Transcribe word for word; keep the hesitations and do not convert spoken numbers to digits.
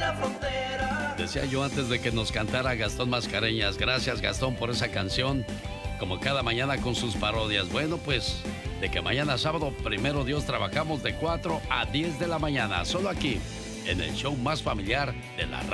la frontera. Decía yo antes de que nos cantara Gastón Mascareñas. Gracias, Gastón, por esa canción. Como cada mañana con sus parodias. Bueno, pues, de que mañana sábado, primero Dios, trabajamos de cuatro a diez de la mañana. Solo aquí, en el show más familiar de la radio.